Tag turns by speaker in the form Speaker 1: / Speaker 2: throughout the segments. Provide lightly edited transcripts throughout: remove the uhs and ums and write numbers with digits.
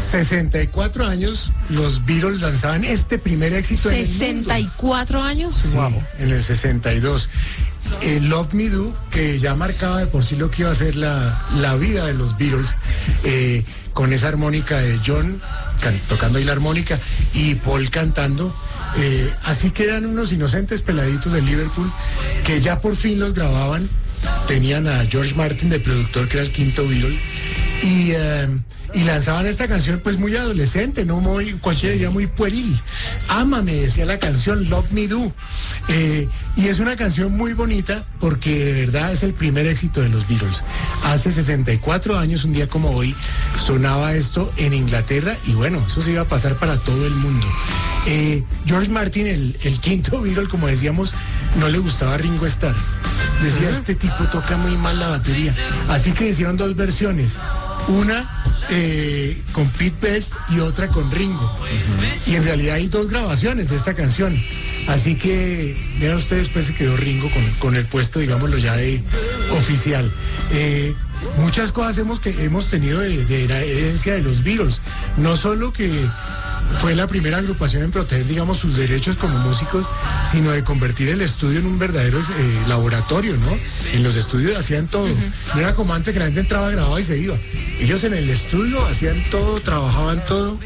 Speaker 1: 64 años, los Beatles lanzaban este primer éxito en el mundo.
Speaker 2: 64 años.
Speaker 1: Sí,
Speaker 2: Wow.
Speaker 1: en el 62. Love Me Do, que ya marcaba de por sí lo que iba a ser la vida de los Beatles, con esa armónica de John tocando ahí la armónica y Paul cantando. Así que eran unos inocentes peladitos de Liverpool que ya por fin los grababan. Tenían a George Martin de productor, que era el quinto Beatle, y lanzaban esta canción pues muy adolescente, no muy, cualquiera diría muy pueril. Ámame, decía la canción, Love Me Do. Y es una canción muy bonita porque de verdad es el primer éxito de los Beatles. Hace 64 años, un día como hoy, sonaba esto en Inglaterra y bueno, eso se iba a pasar para todo el mundo. George Martin, el quinto Beatle, como decíamos, no le gustaba a Ringo Starr. Decía, este tipo toca muy mal la batería. Así que hicieron dos versiones. Una con Pete Best y otra con Ringo. Y en realidad hay dos grabaciones de esta canción. Así que, vean ustedes, pues se quedó Ringo con el puesto, digámoslo ya, de oficial. Muchas cosas hemos tenido de la herencia de los Beatles. No solo que fue la primera agrupación en proteger, digamos, sus derechos como músicos, sino de convertir el estudio en un verdadero laboratorio, ¿no? En los estudios hacían todo. No era como antes que la gente entraba, grababa y se iba. Ellos en el estudio hacían todo, trabajaban todo.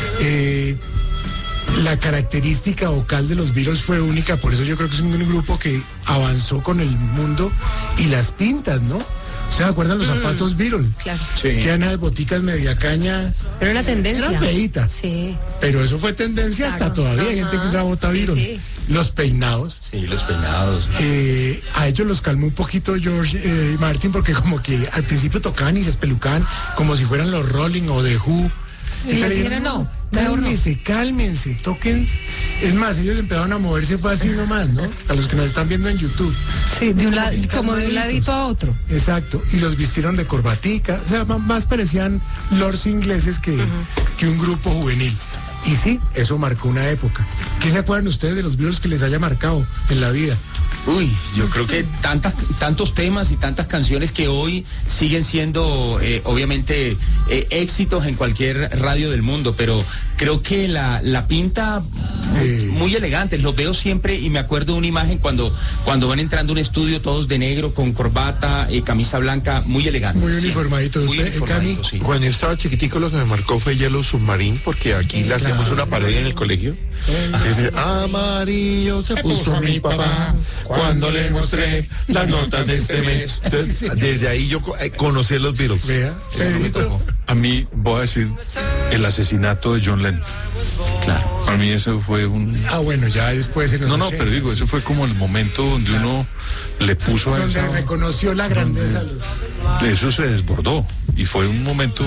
Speaker 1: La característica vocal de los Beatles fue única, por eso yo creo que es un grupo que avanzó con el mundo y las pintas, ¿no? ¿Se acuerdan los zapatos Beatle?
Speaker 2: Claro.
Speaker 3: Sí.
Speaker 1: Que eran las boticas media caña.
Speaker 2: Era una tendencia.
Speaker 1: Eran feitas.
Speaker 2: Sí.
Speaker 1: Pero eso fue tendencia hasta
Speaker 2: Claro.
Speaker 1: todavía. Hay
Speaker 2: Ajá.
Speaker 1: gente que usa bota
Speaker 2: Sí,
Speaker 1: Beatle.
Speaker 2: sí.
Speaker 1: Los peinados.
Speaker 3: Sí, los peinados.
Speaker 1: A ellos los calmó un poquito George Martin porque como que al principio tocaban y se espelucaban como si fueran los Rolling o The Who.
Speaker 2: Y
Speaker 1: Entonces
Speaker 2: le
Speaker 1: le
Speaker 2: dijeron, no, mejor no.
Speaker 1: cálmense, toquen. Es más, ellos empezaron a moverse fue así nomás, ¿no? A los que nos están viendo en YouTube.
Speaker 2: Sí, como de un ladito a otro.
Speaker 1: Exacto, y los vistieron de corbatica, o sea, más parecían lords ingleses que un grupo juvenil. Y sí, eso marcó una época. ¿Qué se acuerdan ustedes de los Beatles que les haya marcado en la vida?
Speaker 3: Uy, yo creo que tantos temas y tantas canciones que hoy siguen siendo obviamente éxitos en cualquier radio del mundo, pero creo que la pinta
Speaker 1: Sí.
Speaker 3: muy elegante. Los veo siempre y me acuerdo de una imagen cuando van entrando a un estudio todos de negro con corbata, camisa blanca, muy elegante.
Speaker 1: Muy
Speaker 3: siempre.
Speaker 1: uniformaditos.
Speaker 3: Muy uniformadito,
Speaker 1: Cami.
Speaker 3: sí.
Speaker 4: Cuando yo estaba chiquitico lo que me marcó fue Yellow Submarine, porque aquí le hacíamos
Speaker 1: Claro.
Speaker 4: una pared en el colegio. Y dice, amarillo se puso mi papá cuando le mostré las notas de este mes. Entonces,
Speaker 1: Sí, señor.
Speaker 4: desde ahí yo conocí a los Beatles.
Speaker 1: Vea, Pedrito.
Speaker 5: A mí, voy a decir, el asesinato de John Lennon.
Speaker 3: Claro.
Speaker 5: Para mí eso fue un...
Speaker 1: Ah, bueno, ya después en los
Speaker 5: No,
Speaker 1: 80,
Speaker 5: pero digo,
Speaker 1: sí.
Speaker 5: eso fue como el momento donde uno le puso a
Speaker 1: Donde
Speaker 5: esa...
Speaker 1: reconoció la grandeza.
Speaker 5: Eso se desbordó y fue un momento...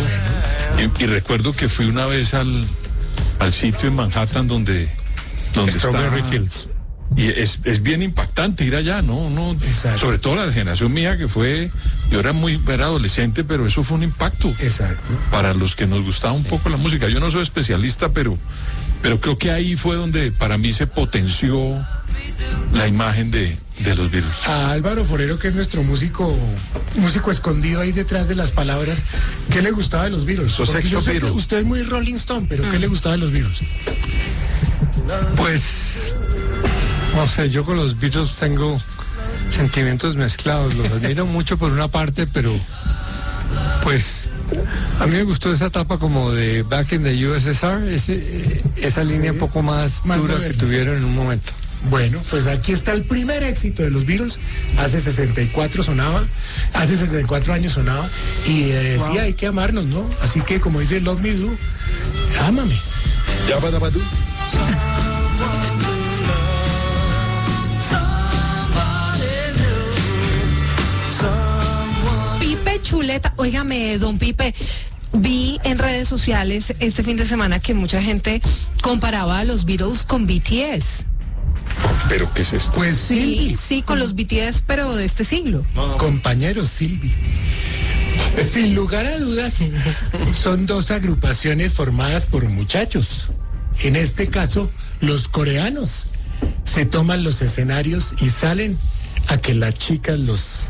Speaker 5: Y recuerdo que fui una vez al sitio en Manhattan donde
Speaker 4: Strawberry
Speaker 5: está...
Speaker 4: Fields.
Speaker 5: Y es bien impactante ir allá, ¿no?
Speaker 1: Exacto.
Speaker 5: Sobre todo la generación mía que fue... Yo era adolescente, pero eso fue un impacto.
Speaker 1: Exacto.
Speaker 5: Para los que nos gustaba un poco la música. Yo no soy especialista, pero creo que ahí fue donde para mí se potenció la imagen de los Beatles.
Speaker 1: A Álvaro Forero, que es nuestro músico escondido ahí detrás de las palabras, ¿qué le gustaba de los Beatles?
Speaker 4: Sos
Speaker 1: Porque yo
Speaker 4: ex
Speaker 1: sé que
Speaker 4: Beatle.
Speaker 1: usted es muy Rolling Stone, pero ¿qué le gustaba de los Beatles?
Speaker 6: Pues, no sé, yo con los Beatles tengo sentimientos mezclados. Los admiro mucho por una parte, pero pues a mí me gustó esa etapa como de Back in the USSR, esa línea un poco más
Speaker 1: Más
Speaker 6: dura
Speaker 1: moderna.
Speaker 6: que tuvieron en un momento.
Speaker 1: Bueno, pues aquí está el primer éxito de los Beatles. Hace 64 años sonaba. Y sí, hay que amarnos, ¿no? Así que, como dice Love Me Do, ámame.
Speaker 4: Ya va, Dabadú.
Speaker 2: Pipe Chuleta, óigame, don Pipe, vi en redes sociales este fin de semana que mucha gente comparaba a los Beatles con BTS.
Speaker 5: ¿Pero qué es esto?
Speaker 1: Pues
Speaker 2: Sí, sí, con los BTS, pero de este siglo.
Speaker 1: compañeros Silvi. Sin lugar a dudas, son dos agrupaciones formadas por muchachos. En este caso, los coreanos se toman los escenarios y salen a que las chicas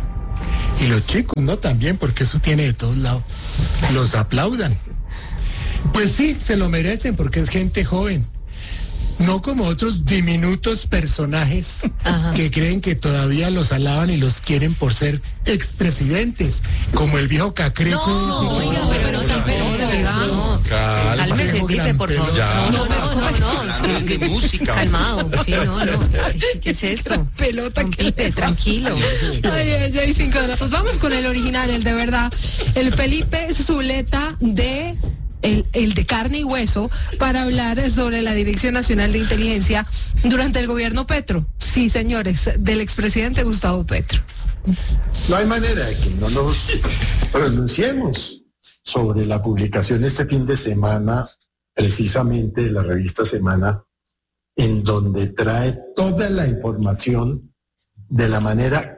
Speaker 1: y los chicos, ¿no? También, porque eso tiene de todos lados, los aplaudan. Pues sí, se lo merecen porque es gente joven. No como otros diminutos personajes que creen que todavía los alaban y los quieren por ser expresidentes, como el viejo Cacreco.
Speaker 2: No, oiga, pero de verdad.
Speaker 6: No,
Speaker 2: Cálmese, Pipe, por favor.
Speaker 5: Ya.
Speaker 2: No,
Speaker 3: de música.
Speaker 2: calmado. Sí, no. ¿Qué es esto? Pelota, don Pipe, tranquilo. Ay, ya hay 5 datos. Vamos con el original, el de verdad. El Felipe Zuleta de... El de carne y hueso, para hablar sobre la Dirección Nacional de Inteligencia durante el gobierno Petro. Sí, señores, del expresidente Gustavo Petro.
Speaker 7: No hay manera de que no nos pronunciemos sobre la publicación este fin de semana, precisamente de la revista Semana, en donde trae toda la información de la manera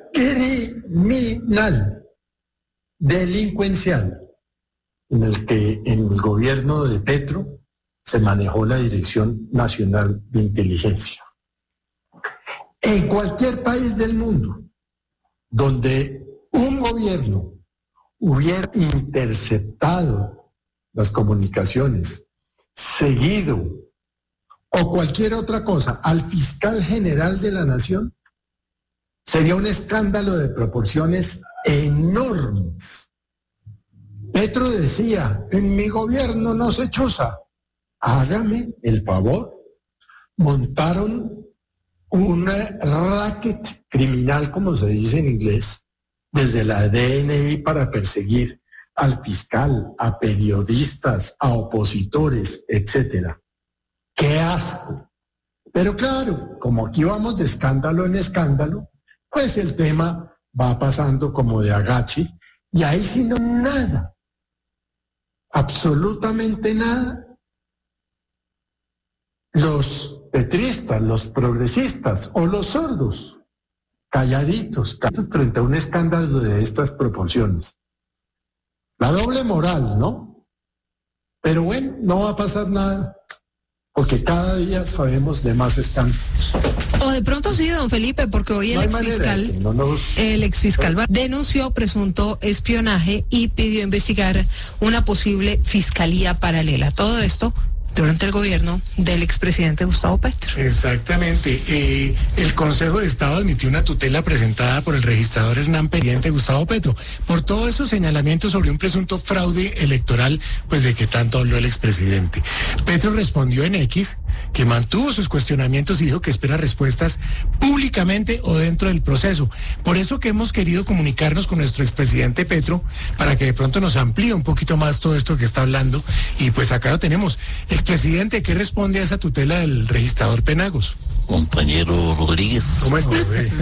Speaker 7: criminal, delincuencial, en el que en el gobierno de Petro se manejó la Dirección Nacional de Inteligencia. En cualquier país del mundo donde un gobierno hubiera interceptado las comunicaciones, seguido o cualquier otra cosa al fiscal general de la nación, sería un escándalo de proporciones enormes. Petro decía, en mi gobierno no se chuza. Hágame el favor. Montaron un racket criminal, como se dice en inglés, desde la DNI para perseguir al fiscal, a periodistas, a opositores, etcétera. ¡Qué asco! Pero claro, como aquí vamos de escándalo en escándalo, pues el tema va pasando como de agache, y ahí sí no nada. Absolutamente nada. Los petristas, los progresistas o los sordos, calladitos frente a un escándalo de estas proporciones. La doble moral, ¿no? Pero bueno, no va a pasar nada, porque cada día sabemos de más escándalos.
Speaker 2: O de pronto sí, don Felipe, porque hoy el exfiscal denunció presunto espionaje y pidió investigar una posible fiscalía paralela. Todo esto durante el gobierno del expresidente Gustavo Petro.
Speaker 1: Exactamente. El Consejo de Estado admitió una tutela presentada por el registrador Hernán Periente Gustavo Petro por todos esos señalamientos sobre un presunto fraude electoral, pues de que tanto habló el expresidente. Petro respondió en X que mantuvo sus cuestionamientos y dijo que espera respuestas públicamente o dentro del proceso. Por eso que hemos querido comunicarnos con nuestro expresidente Petro para que de pronto nos amplíe un poquito más todo esto que está hablando, y pues acá lo tenemos. Expresidente, ¿qué responde a esa tutela del registrador Penagos?
Speaker 8: Compañero Rodríguez.
Speaker 1: ¿Cómo está?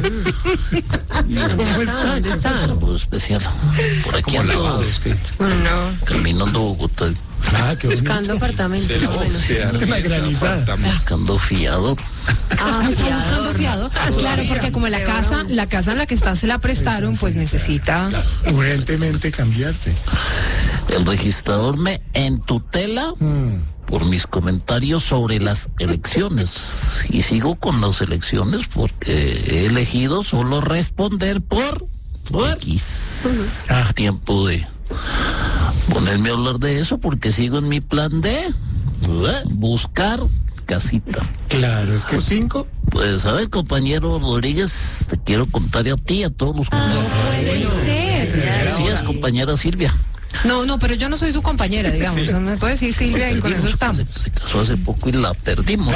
Speaker 1: ¿Cómo está?
Speaker 2: ¿Dónde está?
Speaker 8: Saludo especial. Por aquí ando, caminando Bogotá.
Speaker 1: Ah, qué bonito.
Speaker 2: Buscando apartamento.
Speaker 1: Una granizada.
Speaker 8: Buscando fiador.
Speaker 2: Está buscando fiador. Claro, porque como la casa en la que está se la prestaron, pues necesita
Speaker 1: urgentemente cambiarse.
Speaker 8: El registrador me entutela por mis comentarios sobre las elecciones. Y sigo con las elecciones porque he elegido solo responder por X. Tiempo de ponerme a hablar de eso porque sigo en mi plan de buscar casita.
Speaker 1: Claro, es que 5.
Speaker 8: Pues a ver, compañero Rodríguez, te quiero contar a ti, a todos los compañeros.
Speaker 2: No puede ser.
Speaker 8: Así es, compañera Silvia.
Speaker 2: No, pero yo no soy su compañera, digamos. Sí. Me puede decir Silvia y con eso estamos.
Speaker 8: Se casó hace poco y la perdimos.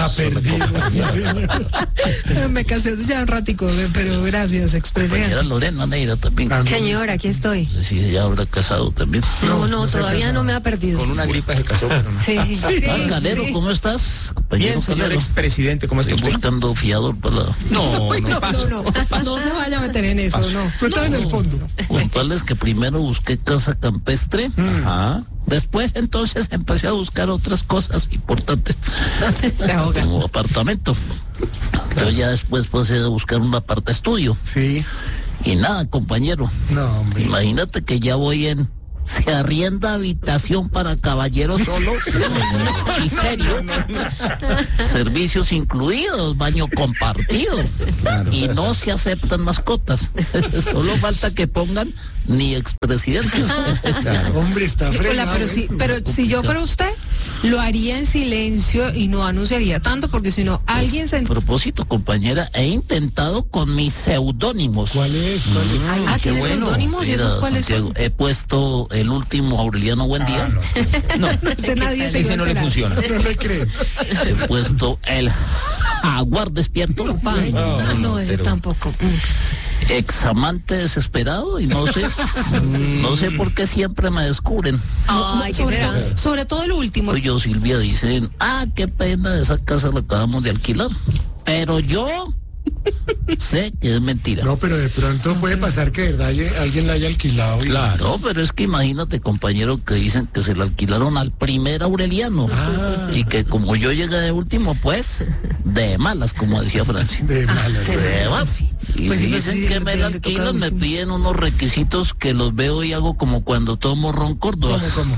Speaker 2: Me casé ya un ratico, pero gracias, expresidente.
Speaker 8: Compañera Lorena Neira también.
Speaker 2: Señor, aquí estoy.
Speaker 8: Sí, ya habrá casado también.
Speaker 2: No, todavía no me ha perdido.
Speaker 3: Con una gripa se casó, pero no.
Speaker 2: Sí.
Speaker 8: Calero, ¿cómo estás? Compañero
Speaker 3: Bien, señor
Speaker 8: Calero.
Speaker 3: Expresidente, ¿cómo está
Speaker 8: Estoy
Speaker 3: usted?
Speaker 8: buscando fiador para la...
Speaker 2: No se vaya a meter en eso, no.
Speaker 1: Pero está en el fondo.
Speaker 8: Contarles que primero busqué casa campestre.
Speaker 3: Ajá.
Speaker 8: Después entonces empecé a buscar otras cosas importantes como apartamento. Pero ya después pasé a buscar un aparta estudio.
Speaker 1: Sí.
Speaker 8: Y nada, compañero.
Speaker 1: No, hombre.
Speaker 8: Imagínate que ya voy en se arrienda habitación para caballero solo y serio, servicios incluidos, baño compartido, y no se aceptan mascotas. Solo falta que pongan ni expresidentes.
Speaker 1: Hombre, está fregado.
Speaker 2: Hola, pero si yo fuera usted, lo haría en silencio y no anunciaría tanto, porque si no, alguien se...
Speaker 8: A propósito, compañera, he intentado con mis seudónimos.
Speaker 1: ¿Cuál es?
Speaker 2: ¿Tienes seudónimos? ¿Y esos cuáles son?
Speaker 8: He puesto el último Aureliano Buendía.
Speaker 3: No,
Speaker 2: Ese nadie se
Speaker 3: ese no le funciona.
Speaker 1: No le creen.
Speaker 8: He puesto el Jaguar Despierto.
Speaker 2: No, ese tampoco.
Speaker 8: Examante desesperado, y no sé por qué siempre me descubren.
Speaker 2: Sobre todo el último.
Speaker 8: Oye, Silvia, dicen, qué pena, esa casa la acabamos de alquilar. Pero yo sé que es mentira.
Speaker 1: No, pero de pronto puede pasar que de verdad alguien la haya alquilado.
Speaker 8: Claro, pero es que imagínate, compañero, que dicen que se la alquilaron al primer Aureliano. Y que como yo llegué de último, pues, de malas, como decía Francia.
Speaker 1: De malas.
Speaker 8: De malas. Y
Speaker 2: Pues
Speaker 8: si
Speaker 2: sí,
Speaker 8: dicen que me la alquilan, me piden unos requisitos que los veo y hago como cuando tomo ron Córdoba.
Speaker 1: ¿Cómo?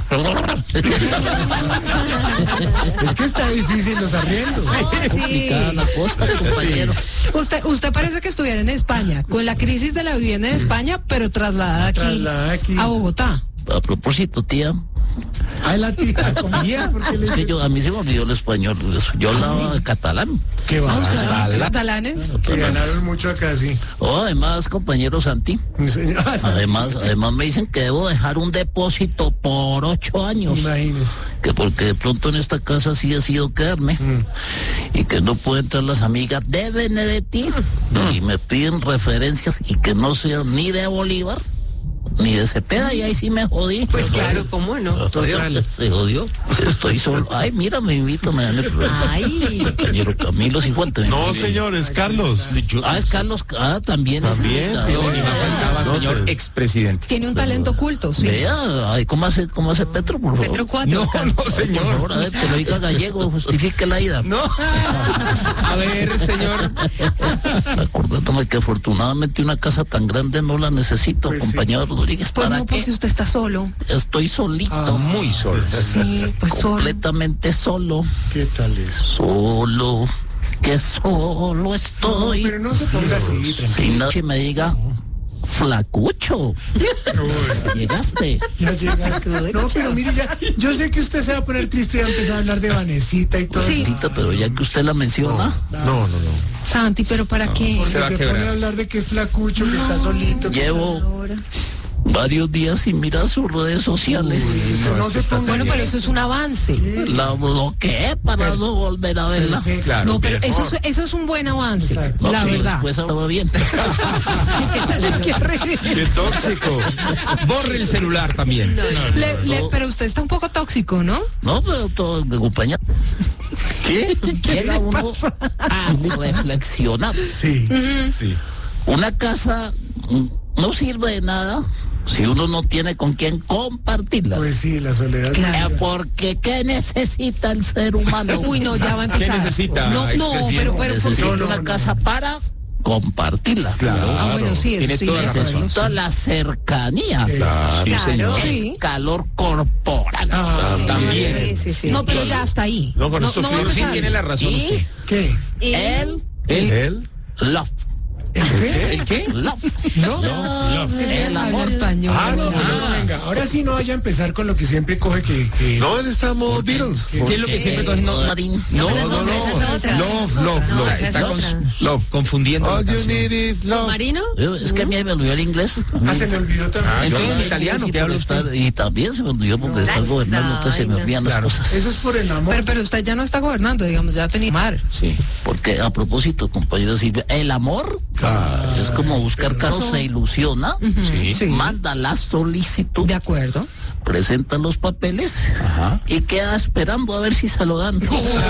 Speaker 1: Es que está difícil los arriendos.
Speaker 8: Complicada la cosa, compañero.
Speaker 2: Usted parece que estuviera en España, con la crisis de la vivienda en España, pero trasladada aquí. A Bogotá.
Speaker 8: A propósito, tía.
Speaker 1: La tía, ¿cómo tía?
Speaker 8: Es que a mí se me olvidó el español. Yo hablaba catalán.
Speaker 1: ¿Qué va?
Speaker 2: ¿Catalanes?
Speaker 1: Que ganaron mucho acá, sí.
Speaker 8: Además, compañero Santi.
Speaker 1: Señor,
Speaker 8: Además me dicen que debo dejar un depósito por 8 años.
Speaker 1: imagínese.
Speaker 8: Que porque de pronto en esta casa sí he sido quedarme. Y que no pueden entrar las amigas de Benedetti. Y me piden referencias y que no sean ni de Bolívar ni de Cepeda, y ahí sí me jodí.
Speaker 2: Pues claro, ¿cómo no?
Speaker 8: Total. Se jodió. Estoy solo. Ay, mira, me invitan a el programa.
Speaker 2: Ay.
Speaker 8: Compañero Camilo Cifuentes.
Speaker 4: No, señor, es Carlos.
Speaker 8: Es Carlos. También es invitado.
Speaker 3: Ni más faltaba, señor expresidente.
Speaker 2: Tiene un talento oculto, sí.
Speaker 8: Vea, ay, ¿cómo hace Petro, por favor?
Speaker 2: Petro 4.
Speaker 3: No,
Speaker 8: Por
Speaker 3: señor.
Speaker 8: favor, a ver, que lo diga gallego, justifique la ida.
Speaker 3: No. A ver, señor.
Speaker 8: Acordándome que afortunadamente una casa tan grande no la necesito,
Speaker 1: Pues sí.
Speaker 8: compañero Rodríguez.
Speaker 2: Pues
Speaker 8: ¿Para
Speaker 2: no,
Speaker 8: qué?
Speaker 2: porque usted está solo.
Speaker 8: Estoy solito.
Speaker 3: Muy solo.
Speaker 2: Sí, pues solo.
Speaker 8: Completamente solo.
Speaker 1: ¿Qué tal eso?
Speaker 8: Solo. Que solo estoy.
Speaker 1: Pero no se ponga así, tranquilo.
Speaker 8: Sin noche me diga, flacucho. Llegaste.
Speaker 1: Ya llegaste. No, pero mire, yo sé que usted se va a poner triste y va a empezar a hablar de Vanesita y todo.
Speaker 2: Sí.
Speaker 8: Ahorita, pero ya que usted la menciona,
Speaker 4: No.
Speaker 2: Santi, ¿pero para qué?
Speaker 1: Porque
Speaker 3: Se va a
Speaker 1: se
Speaker 3: quebrar.
Speaker 1: pone a hablar de que es flacucho, que está solito.
Speaker 8: llevo varios días sin mirar sus redes sociales.
Speaker 1: No se ponga.
Speaker 2: Bueno, pero eso es un avance.
Speaker 8: La bloqueé para no volver a verla.
Speaker 1: Perfecto.
Speaker 3: Claro.
Speaker 2: No, pero eso es un buen avance,
Speaker 1: Exacto.
Speaker 8: No,
Speaker 2: la
Speaker 8: pero
Speaker 2: verdad.
Speaker 8: después estaba bien.
Speaker 4: Qué tóxico.
Speaker 3: Borre el celular también.
Speaker 2: Pero usted está un poco tóxico, ¿no?
Speaker 8: No, pero todo acompañado.
Speaker 3: ¿Qué?
Speaker 8: Llega uno a reflexionar.
Speaker 1: Sí.
Speaker 3: Sí.
Speaker 8: Una casa no sirve de nada si uno no tiene con quién compartirla.
Speaker 1: Pues sí, la soledad.
Speaker 2: Claro.
Speaker 8: Porque ¿qué necesita el ser humano?
Speaker 2: Uy, no, ya va a empezar.
Speaker 3: ¿Qué necesita,
Speaker 2: No,
Speaker 3: expresidente?
Speaker 2: pero
Speaker 8: Necesita
Speaker 1: no,
Speaker 8: una
Speaker 1: no,
Speaker 8: casa para compartirla.
Speaker 3: Claro.
Speaker 2: bueno, sí,
Speaker 3: Tiene
Speaker 2: eso sí.
Speaker 3: toda la
Speaker 2: eso
Speaker 3: razón.
Speaker 8: Necesita la cercanía.
Speaker 2: Claro,
Speaker 8: El
Speaker 2: sí.
Speaker 8: calor corporal.
Speaker 3: También.
Speaker 2: Sí. No, pero ya hasta ahí.
Speaker 4: No, con esto
Speaker 2: va a
Speaker 3: Sí,
Speaker 2: empezar.
Speaker 3: tiene la razón
Speaker 8: Y
Speaker 3: usted.
Speaker 1: ¿Qué?
Speaker 8: el
Speaker 4: Él.
Speaker 8: love.
Speaker 1: ¿El qué?
Speaker 3: ¿El qué?
Speaker 8: Love.
Speaker 1: No.
Speaker 8: El
Speaker 2: Habla
Speaker 8: amor.
Speaker 2: español.
Speaker 1: No, venga. Ahora sí no vaya a empezar con lo que siempre coge que
Speaker 4: No, él está en modo Beatles.
Speaker 3: ¿Qué es lo que siempre coge? No,
Speaker 8: No,
Speaker 4: Love.
Speaker 3: está
Speaker 4: Love.
Speaker 3: confundiendo.
Speaker 4: All
Speaker 3: la
Speaker 4: you
Speaker 3: canción.
Speaker 4: need is love.
Speaker 2: ¿Marino?
Speaker 8: Es que a mí me olvidó el inglés.
Speaker 1: se me olvidó también.
Speaker 3: Entonces,
Speaker 8: Yo
Speaker 3: en
Speaker 8: hablaba
Speaker 3: italiano,
Speaker 8: inglés y
Speaker 3: ¿qué habla
Speaker 8: por
Speaker 3: usted?
Speaker 8: estar- Y también se me olvidó porque estar gobernando, entonces se me olvidan las
Speaker 3: Claro.
Speaker 8: cosas.
Speaker 1: Eso es por el amor.
Speaker 2: Pero usted ya no está gobernando, digamos, ya tenía mar.
Speaker 3: Sí.
Speaker 8: Porque a propósito, compañera Silvia, el amor es como buscar casos, se ilusiona,
Speaker 3: Sí.
Speaker 8: manda la solicitud,
Speaker 2: De acuerdo.
Speaker 8: presenta los papeles
Speaker 3: Ajá.
Speaker 8: y queda esperando a ver si se lo dan.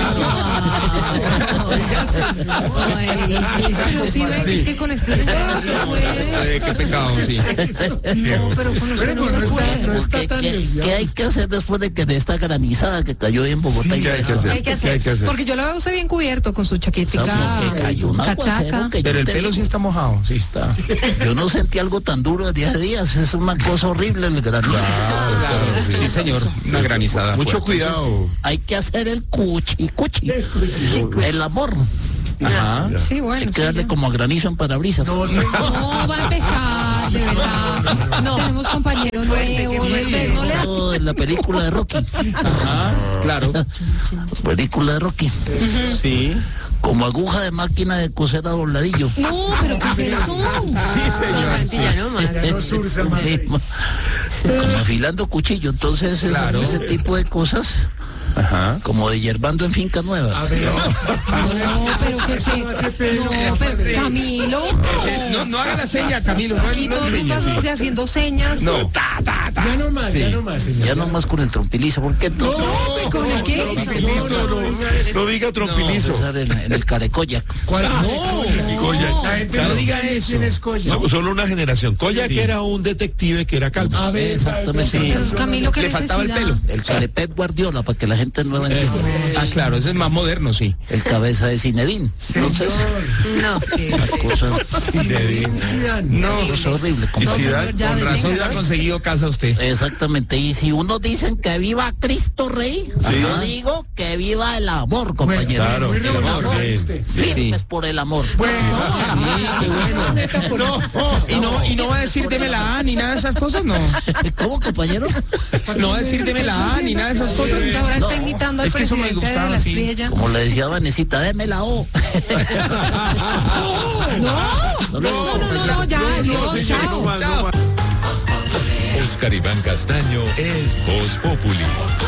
Speaker 2: Pero sí ve que es que con este señor no se puede.
Speaker 3: Qué pecado, sí.
Speaker 2: No, pero con usted no se puede.
Speaker 1: No está
Speaker 8: ¿Qué,
Speaker 1: tan
Speaker 8: qué-
Speaker 1: desviado.
Speaker 8: qué hay que hacer después de que de esta granizada que cayó en Bogotá?
Speaker 4: Sí, ¿qué hay que hacer? ¿Qué hay que hacer?
Speaker 2: Porque yo lo veo a usted bien cubierto con su chaquetica
Speaker 8: Que cayó un aguacero
Speaker 2: cachaca.
Speaker 8: que yo
Speaker 3: Pero el
Speaker 8: te
Speaker 3: pelo
Speaker 8: digo.
Speaker 3: sí está mojado. granizado, sí está.
Speaker 8: Yo no sentí algo tan duro de 10 días, es una cosa horrible el granizo.
Speaker 3: Claro, sí señor, una granizada.
Speaker 4: Mucho
Speaker 3: fuerte.
Speaker 4: cuidado.
Speaker 8: Hay que hacer el cuchi, el amor.
Speaker 3: Ajá.
Speaker 2: Sí, bueno.
Speaker 8: Hay que darle como a granizo en parabrisas.
Speaker 2: No, va a empezar, de verdad. No. Tenemos compañeros nuevos, no le da.
Speaker 8: En la película de Rocky.
Speaker 3: Ajá, claro.
Speaker 8: Película de Rocky.
Speaker 3: Sí.
Speaker 8: Como aguja de máquina de coser a dobladillo.
Speaker 2: No, pero ¿qué es eso?
Speaker 3: Sí, señor.
Speaker 2: Ya no más.
Speaker 8: Como afilando cuchillo. Entonces,
Speaker 3: Claro.
Speaker 8: ese tipo de cosas,
Speaker 3: Ajá.
Speaker 8: como de yerbando en finca nueva.
Speaker 1: A ver,
Speaker 2: No, pero que se. No, pero Camilo.
Speaker 3: No haga la seña, Camilo. No,
Speaker 2: Aquí todo el mundo así haciendo señas.
Speaker 3: No.
Speaker 1: ya no más, señor.
Speaker 8: Ya nomás con el trompilizo. ¿Por qué entonces?
Speaker 2: No, ¿con el qué?
Speaker 4: No diga trompilizo.
Speaker 8: Empezar en el carecoyac.
Speaker 1: ¿Cuál?
Speaker 4: Koyak.
Speaker 1: La gente no diga eso. ¿Quién es Koyak?
Speaker 4: No, solo una generación. Koyak era un detective que era calvo.
Speaker 1: A ver,
Speaker 8: Exactamente.
Speaker 2: Pero Camilo, ¿qué
Speaker 3: Le faltaba el
Speaker 2: necesidad?
Speaker 3: pelo.
Speaker 8: El Calepep Guardiola, para que la gente nueva entienda.
Speaker 3: Ah, claro, ese es más moderno, sí.
Speaker 8: El cabeza de Zinedine. Entonces,
Speaker 2: No,
Speaker 8: la cosa,
Speaker 1: No.
Speaker 8: cosa horrible.
Speaker 4: Y
Speaker 2: No,
Speaker 4: Zidane,
Speaker 2: señor, ya
Speaker 3: Con razón
Speaker 2: detenga.
Speaker 3: ha conseguido casa usted.
Speaker 8: Exactamente. Y si uno dicen que viva Cristo Rey, yo digo que viva el amor, compañero.
Speaker 4: claro,
Speaker 1: Muy
Speaker 4: el
Speaker 1: revolucionario
Speaker 4: amor, bien.
Speaker 1: usted.
Speaker 8: Firmes por el amor.
Speaker 3: ¿Y no va a decir deme la A ni nada de esas cosas? No.
Speaker 8: ¿Cómo, compañero?
Speaker 3: No va a decir deme la A ni nada de esas cosas.
Speaker 2: Que ahora está imitando al
Speaker 3: Es que eso me
Speaker 2: presidente de
Speaker 3: gustaba,
Speaker 2: la
Speaker 3: sí.
Speaker 2: Espriella.
Speaker 8: Como le decía Vanesita, déme la O.
Speaker 2: No, ya, adiós, chao.
Speaker 3: Chao.
Speaker 9: Oscar Iván Castaño es Voz Populi.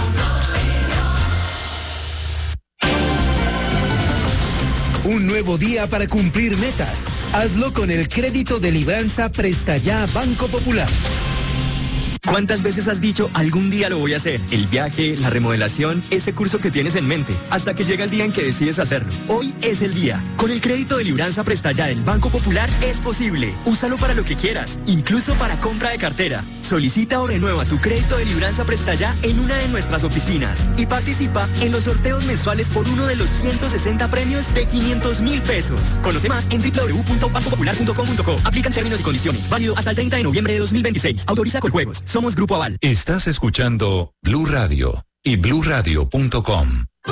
Speaker 10: Un nuevo día para cumplir metas. Hazlo con el crédito de libranza Presta Ya Banco Popular.
Speaker 11: ¿Cuántas veces has dicho algún día lo voy a hacer? El viaje, la remodelación, ese curso que tienes en mente, hasta que llega el día en que decides hacerlo. Hoy es el día. Con el crédito de libranza Presta Ya del Banco Popular es posible. Úsalo para lo que quieras, incluso para compra de cartera. Solicita o renueva tu crédito de libranza Presta Ya en una de nuestras oficinas y participa en los sorteos mensuales por uno de los 160 premios de 500,000 pesos. Conoce más en www.bancopopular.com.co. Aplican términos y condiciones. Válido hasta el 30 de noviembre de 2026. Autoriza Coljuegos. Somos Grupo Aval.
Speaker 9: Estás escuchando Blue Radio y bluradio.com.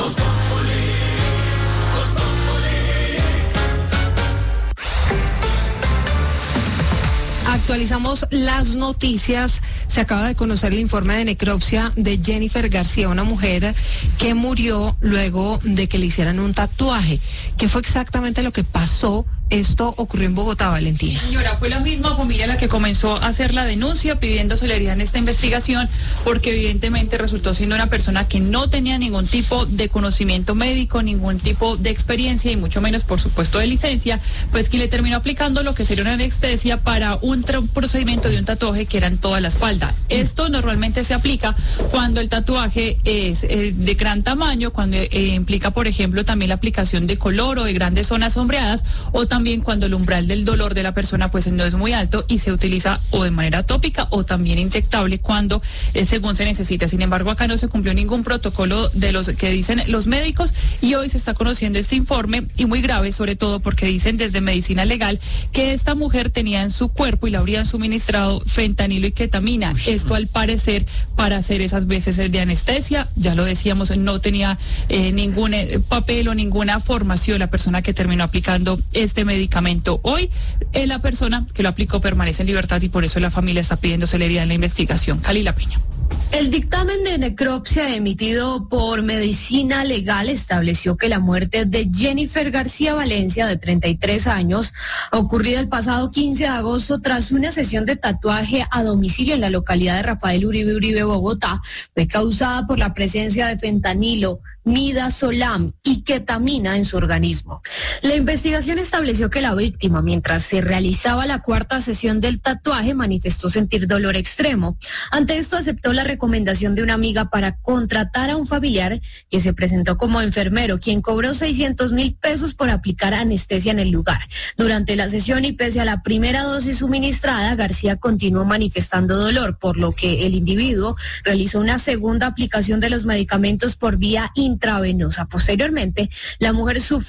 Speaker 2: Actualizamos las noticias. Se acaba de conocer el informe de necropsia de Jennifer García, una mujer que murió luego de que le hicieran un tatuaje. ¿Qué fue exactamente lo que pasó? Esto ocurrió en Bogotá, Valentina.
Speaker 12: Señora, fue la misma familia la que comenzó a hacer la denuncia pidiendo celeridad en esta investigación porque evidentemente resultó siendo una persona que no tenía ningún tipo de conocimiento médico, ningún tipo de experiencia y mucho menos, por supuesto, de licencia, pues que le terminó aplicando lo que sería una anestesia para un procedimiento de un tatuaje que era en toda la espalda. Esto normalmente se aplica cuando el tatuaje es de gran tamaño, cuando implica, por ejemplo, también la aplicación de color o de grandes zonas sombreadas, o también cuando el umbral del dolor de la persona pues no es muy alto y se utiliza o de manera tópica o también inyectable cuando según se necesita. Sin embargo, acá no se cumplió ningún protocolo de los que dicen los médicos y hoy se está conociendo este informe y muy grave, sobre todo porque dicen desde medicina legal que esta mujer tenía en su cuerpo y le habrían suministrado fentanilo y ketamina. Esto al parecer para hacer esas veces de anestesia, ya lo decíamos, no tenía ningún papel o ninguna formación la persona que terminó aplicando este medicamento. Hoy la persona que lo aplicó permanece en libertad y por eso la familia está pidiendo celeridad en la investigación. Calila Peña.
Speaker 13: El dictamen de necropsia emitido por Medicina Legal estableció que la muerte de Jennifer García Valencia, de 33 años, ocurrida el pasado 15 de agosto tras una sesión de tatuaje a domicilio en la localidad de Rafael Uribe, Bogotá, fue causada por la presencia de fentanilo, midazolam y ketamina en su organismo. La investigación estableció que la víctima, mientras se realizaba la cuarta sesión del tatuaje, manifestó sentir dolor extremo. Ante esto aceptó la recomendación de una amiga para contratar a un familiar que se presentó como enfermero, quien cobró 600,000 pesos por aplicar anestesia en el lugar. Durante la sesión y pese a la primera dosis suministrada, García continuó manifestando dolor, por lo que el individuo realizó una segunda aplicación de los medicamentos por vía intravenosa. Posteriormente, la mujer sufrió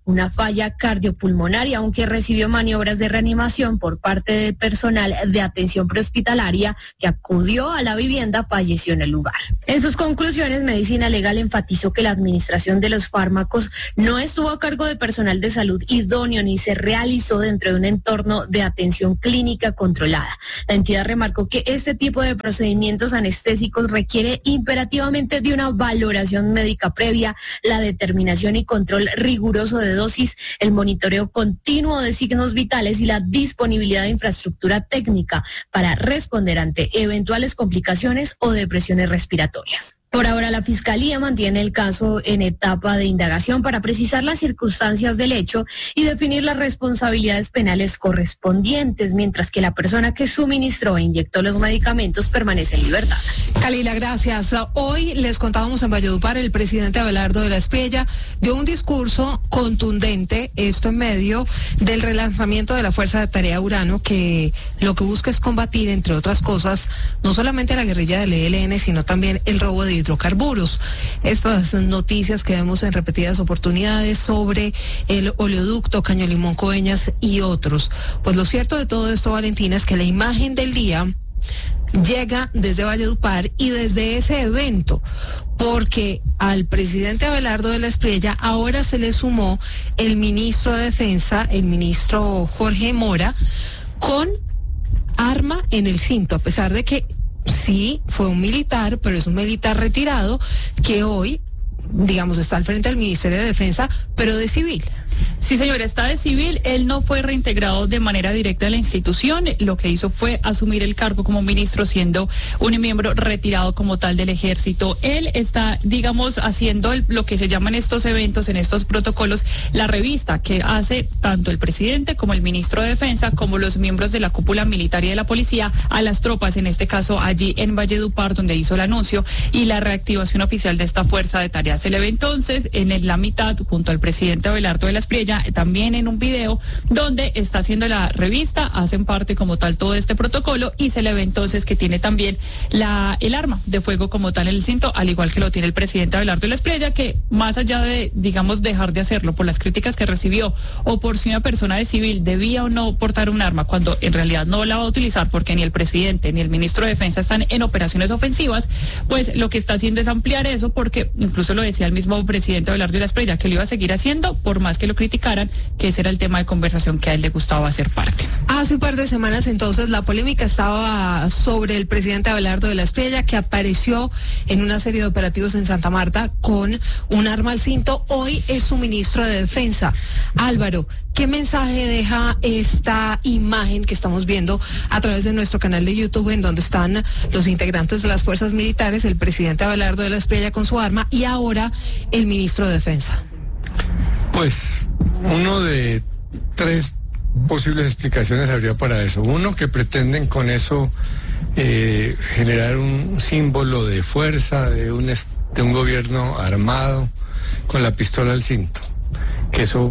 Speaker 13: una falla cardiopulmonar y aunque recibió maniobras de reanimación por parte del personal de atención prehospitalaria que acudió a la vivienda, falleció en el lugar. En sus conclusiones, Medicina Legal enfatizó que la administración de los fármacos no estuvo a cargo de personal de salud idóneo ni se realizó dentro de un entorno de atención clínica controlada. La entidad remarcó que este tipo de procedimientos anestésicos requiere imperativamente de una valoración médica previa, la determinación y control riguroso de dosis, el monitoreo continuo de signos vitales y la disponibilidad de infraestructura técnica para responder ante eventuales complicaciones o depresiones respiratorias. Por ahora, la Fiscalía mantiene el caso en etapa de indagación para precisar las circunstancias del hecho y definir las responsabilidades penales correspondientes, mientras que la persona que suministró e inyectó los medicamentos permanece en libertad.
Speaker 2: Kalila, gracias. Hoy les contábamos en Valledupar, el presidente Abelardo de la Espriella dio un discurso contundente, esto en medio del relanzamiento de la Fuerza de Tarea Urano, que lo que busca es combatir, entre otras cosas, no solamente a la guerrilla del ELN, sino también el robo de hidrocarburos. Estas noticias que vemos en repetidas oportunidades sobre el oleoducto Caño Limón Coveñas y otros. Pues lo cierto de todo esto, Valentina, es que la imagen del día llega desde Valledupar y desde ese evento, porque al presidente Abelardo de la Espriella ahora se le sumó el ministro de Defensa, el ministro Jorge Mora, con arma en el cinto, a pesar de que sí, fue un militar, pero es un militar retirado que hoy, digamos, está al frente del Ministerio de Defensa, pero de civil.
Speaker 12: Sí, señora, está de civil. Él no fue reintegrado de manera directa a la institución. Lo que hizo fue asumir el cargo como ministro, siendo un miembro retirado como tal del ejército. Él está, digamos, haciendo lo que se llama en estos eventos, en estos protocolos, la revista que hace tanto el presidente como el ministro de Defensa, como los miembros de la cúpula militar y de la policía, a las tropas, en este caso allí en Valledupar, donde hizo el anuncio y la reactivación oficial de esta fuerza de tareas. Se le ve entonces en la mitad, junto al presidente Abelardo de la Espriella, también en un video donde está haciendo la revista, hacen parte como tal todo este protocolo y se le ve entonces que tiene también el arma de fuego como tal en el cinto, al igual que lo tiene el presidente Abelardo de la Espriella, que más allá de, digamos, dejar de hacerlo por las críticas que recibió o por si una persona de civil debía o no portar un arma, cuando en realidad no la va a utilizar porque ni el presidente ni el ministro de Defensa están en operaciones ofensivas, pues lo que está haciendo es ampliar eso, porque incluso lo decía el mismo presidente Abelardo de la Espriella, que lo iba a seguir haciendo por más que lo criticaran, que ese era el tema de conversación que a él le gustaba hacer parte.
Speaker 2: Hace un par de semanas entonces la polémica estaba sobre el presidente Abelardo de la Espriella, que apareció en una serie de operativos en Santa Marta con un arma al cinto. Hoy es su ministro de Defensa. Álvaro, ¿qué mensaje deja esta imagen que estamos viendo a través de nuestro canal de YouTube, en donde están los integrantes de las fuerzas militares, el presidente Abelardo de la Espriella con su arma y ahora el ministro de Defensa?
Speaker 6: Pues uno de tres posibles explicaciones habría para eso. Uno, que pretenden con eso generar un símbolo de fuerza de un gobierno armado con la pistola al cinto, que eso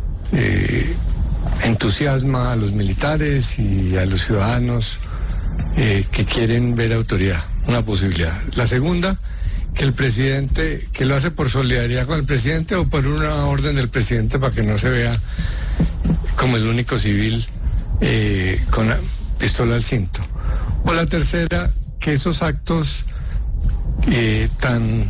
Speaker 6: entusiasma a los militares y a los ciudadanos que quieren ver autoridad, una posibilidad. La segunda, que el presidente, que lo hace por solidaridad con el presidente o por una orden del presidente para que no se vea como el único civil con la pistola al cinto. O la tercera, que esos actos tan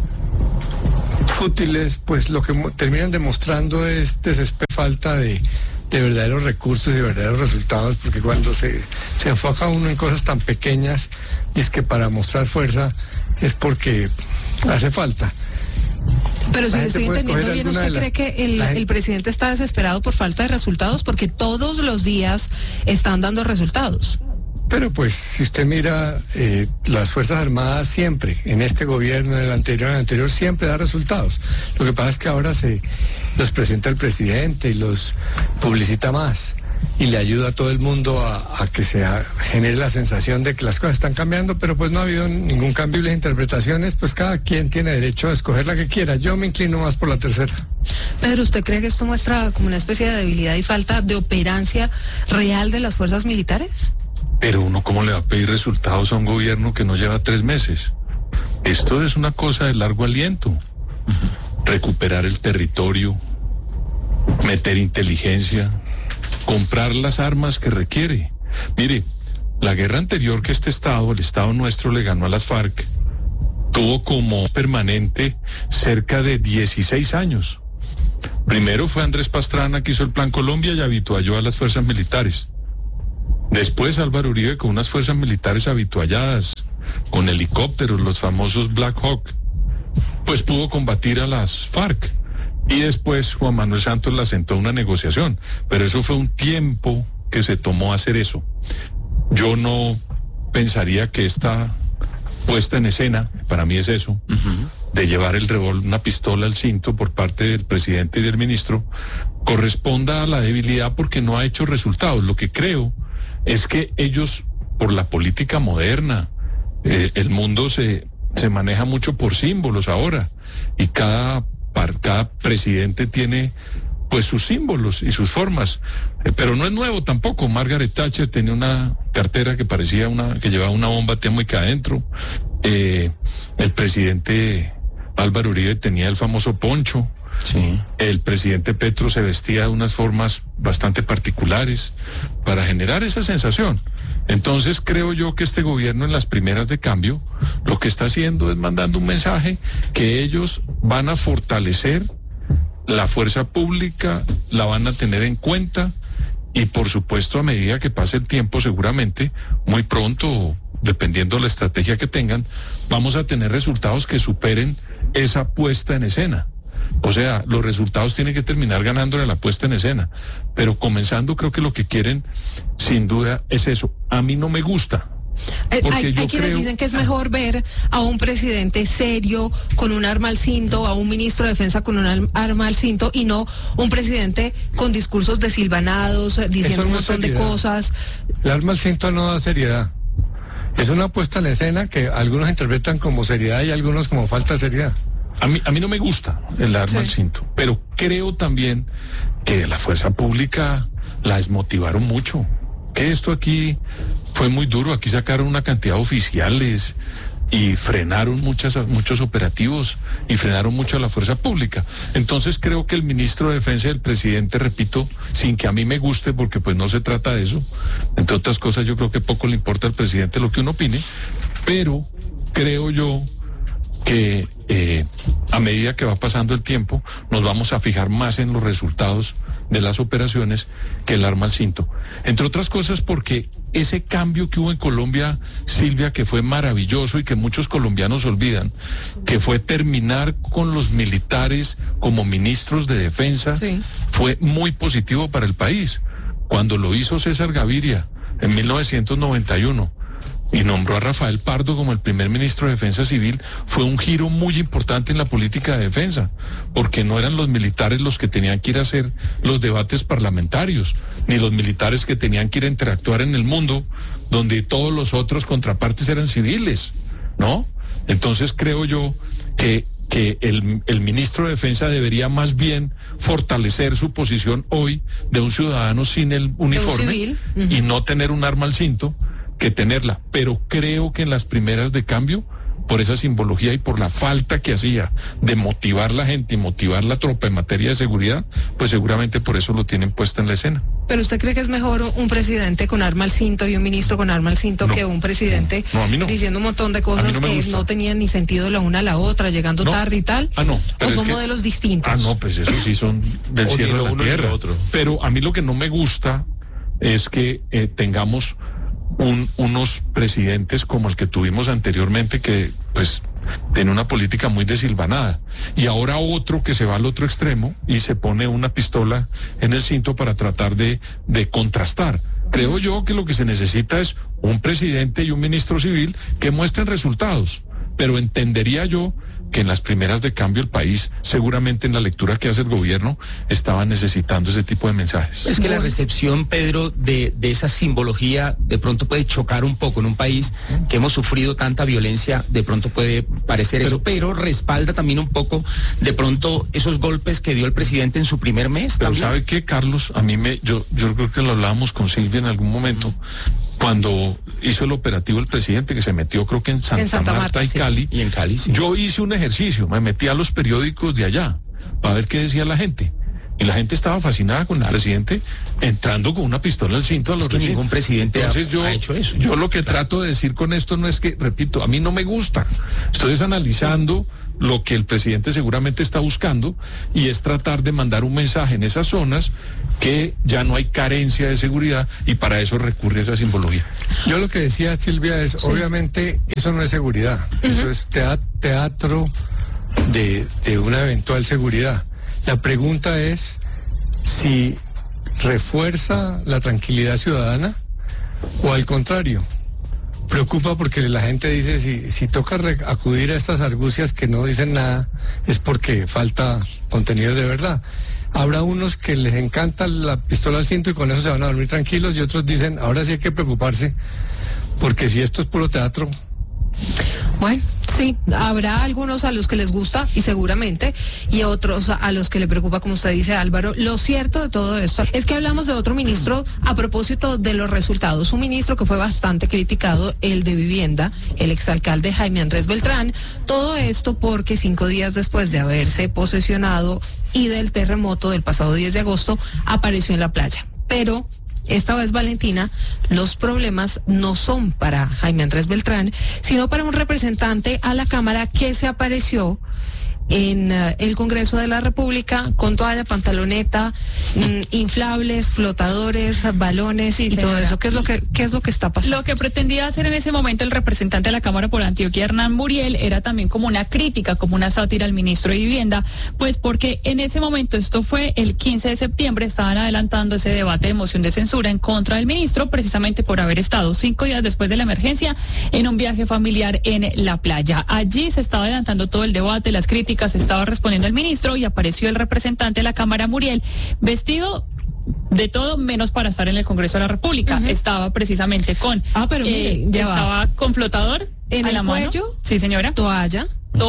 Speaker 6: fútiles, pues lo que terminan demostrando es falta de verdaderos recursos y verdaderos resultados, porque cuando se enfoca uno en cosas tan pequeñas, y es que para mostrar fuerza es porque hace falta.
Speaker 2: Pero si lo estoy entendiendo bien, ¿usted cree que el presidente está desesperado por falta de resultados? Porque todos los días están dando resultados.
Speaker 6: Pero pues, si usted mira, las Fuerzas Armadas siempre, en este gobierno, en el anterior, siempre da resultados. Lo que pasa es que ahora los presenta el presidente y los publicita más. Y le ayuda a todo el mundo a que se genere la sensación de que las cosas están cambiando, pero pues no ha habido ningún cambio y las interpretaciones, pues cada quien tiene derecho a escoger la que quiera. Yo me inclino más por la tercera.
Speaker 2: Pedro, ¿usted cree que esto muestra como una especie de debilidad y falta de operancia real de las fuerzas militares?
Speaker 5: Pero uno, ¿cómo le va a pedir resultados a un gobierno que no lleva 3 meses? Esto es una cosa de largo aliento. Recuperar el territorio, meter inteligencia, comprar las armas que requiere. Mire, la guerra anterior que este Estado, el Estado nuestro, le ganó a las FARC, tuvo como permanente cerca de 16 años. Primero fue Andrés Pastrana que hizo el Plan Colombia y habitualló a las fuerzas militares. Después Álvaro Uribe con unas fuerzas militares habitualladas, con helicópteros, los famosos Black Hawk, pues pudo combatir a las FARC. Y después Juan Manuel Santos la sentó a una negociación. Pero eso fue un tiempo que se tomó hacer eso. Yo no pensaría que esta puesta en escena, para mí es eso, de llevar el revólver, una pistola al cinto por parte del presidente y del ministro, corresponda a la debilidad porque no ha hecho resultados. Lo que creo es que ellos, por la política moderna, el mundo se maneja mucho por símbolos ahora, y cada presidente tiene pues sus símbolos y sus formas, pero no es nuevo tampoco. Margaret Thatcher tenía una cartera que parecía que llevaba una bomba atómica adentro. El presidente Álvaro Uribe tenía el famoso poncho. Sí. El presidente Petro se vestía de unas formas bastante particulares para generar esa sensación. Entonces creo yo que este gobierno, en las primeras de cambio, lo que está haciendo es mandando un mensaje que ellos van a fortalecer la fuerza pública, la van a tener en cuenta, y por supuesto a medida que pase el tiempo, seguramente muy pronto, dependiendo de la estrategia que tengan, vamos a tener resultados que superen esa puesta en escena. O sea, los resultados tienen que terminar ganándole la puesta en escena, pero comenzando creo que lo que quieren sin duda es eso. A mí no me gusta.
Speaker 2: Hay quienes dicen que es mejor ver a un presidente serio con un arma al cinto, a un ministro de defensa con un arma al cinto, y no un presidente con discursos desilvanados, diciendo un montón de cosas.
Speaker 6: El arma al cinto no da seriedad. Es una puesta en escena que algunos interpretan como seriedad y algunos como falta de seriedad.
Speaker 5: A mí no me gusta el arma al cinto, pero creo también que la fuerza pública la desmotivaron mucho. Que esto aquí fue muy duro, aquí sacaron una cantidad de oficiales y frenaron muchos operativos y frenaron mucho a la fuerza pública. Entonces creo que el ministro de Defensa y el presidente, repito, sin que a mí me guste, porque pues no se trata de eso, entre otras cosas yo creo que poco le importa al presidente lo que uno opine, pero creo yo que a medida que va pasando el tiempo nos vamos a fijar más en los resultados de las operaciones que el arma al cinto. Entre otras cosas porque ese cambio que hubo en Colombia, Silvia, que fue maravilloso y que muchos colombianos olvidan, que fue terminar con los militares como ministros de defensa, sí, fue muy positivo para el país. Cuando lo hizo César Gaviria en 1991 y nombró a Rafael Pardo como el primer ministro de Defensa Civil, fue un giro muy importante en la política de defensa, porque no eran los militares los que tenían que ir a hacer los debates parlamentarios, ni los militares que tenían que ir a interactuar en el mundo, donde todos los otros contrapartes eran civiles, ¿no? Entonces creo yo que el ministro de Defensa debería más bien fortalecer su posición hoy de un ciudadano sin el uniforme y no tener un arma al cinto, que tenerla, pero creo que en las primeras de cambio, por esa simbología y por la falta que hacía de motivar la gente y motivar la tropa en materia de seguridad, pues seguramente por eso lo tienen puesta en la escena.
Speaker 2: ¿Pero usted cree que es mejor un presidente con arma al cinto y un ministro con arma al cinto que un presidente diciendo un montón de cosas que no tenían ni sentido la una a la otra, llegando tarde y tal? ¿O son modelos distintos?
Speaker 5: Pues eso sí son del cielo a la tierra. Pero a mí lo que no me gusta es que tengamos unos presidentes como el que tuvimos anteriormente, que pues tiene una política muy desilvanada, y ahora otro que se va al otro extremo y se pone una pistola en el cinto para tratar de contrastar. Creo yo que lo que se necesita es un presidente y un ministro civil que muestren resultados, pero entendería yo que en las primeras de cambio el país, seguramente en la lectura que hace el gobierno, estaba necesitando ese tipo de mensajes.
Speaker 3: Es que la recepción, Pedro, de esa simbología de pronto puede chocar un poco en un país que hemos sufrido tanta violencia, de pronto puede parecer eso, pero respalda también un poco de pronto esos golpes que dio el presidente en su primer mes.
Speaker 5: Pero
Speaker 3: ¿también?
Speaker 5: ¿sabe qué, Carlos? Yo creo que lo hablábamos con Silvia en algún momento, cuando hizo el operativo el presidente, que se metió creo que en Santa Marta y Cali.
Speaker 3: Y en Cali, sí.
Speaker 5: Yo hice un ejercicio, me metí a los periódicos de allá para ver qué decía la gente. Y la gente estaba fascinada con el presidente entrando con una pistola al cinto a los
Speaker 3: que ningún presidente ha hecho eso.
Speaker 5: Yo lo que trato de decir con esto no es que, repito, a mí no me gusta. Estoy analizando lo que el presidente seguramente está buscando y es tratar de mandar un mensaje en esas zonas que ya no hay carencia de seguridad y para eso recurre a esa simbología.
Speaker 6: Yo lo que decía, Silvia, es obviamente eso no es seguridad, eso es teatro de una eventual seguridad. La pregunta es si refuerza la tranquilidad ciudadana o al contrario, preocupa porque la gente dice si toca acudir a estas argucias que no dicen nada es porque falta contenido de verdad. Habrá unos que les encanta la pistola al cinto y con eso se van a dormir tranquilos y otros dicen ahora sí hay que preocuparse porque si esto es puro teatro.
Speaker 2: Bueno, sí, habrá algunos a los que les gusta y seguramente, y otros a los que le preocupa, como usted dice, Álvaro. Lo cierto de todo esto es que hablamos de otro ministro a propósito de los resultados. Un ministro que fue bastante criticado, el de Vivienda, el exalcalde Jaime Andrés Beltrán. Todo esto porque 5 días después de haberse posesionado y del terremoto del pasado 10 de agosto, apareció en la playa. Pero esta vez, Valentina, los problemas no son para Jaime Andrés Beltrán, sino para un representante a la Cámara que se apareció en el Congreso de la República con toalla, pantaloneta, inflables, flotadores, balones, sí, y señora, todo eso. ¿Qué es lo que está pasando?
Speaker 12: Lo que pretendía hacer en ese momento el representante de la Cámara por Antioquia, Hernán Muriel, era también como una crítica, como una sátira al ministro de Vivienda, pues porque en ese momento, esto fue el 15 de septiembre, estaban adelantando ese debate de moción de censura en contra del ministro, precisamente por haber estado 5 días después de la emergencia en un viaje familiar en la playa. Allí se estaba adelantando todo el debate, las críticas, estaba respondiendo el ministro y apareció el representante de la Cámara, Muriel, vestido de todo menos para estar en el Congreso de la República. Estaba precisamente con
Speaker 2: pero mire,
Speaker 12: estaba con flotador
Speaker 2: en el cuello,
Speaker 12: sí señora,
Speaker 2: toalla,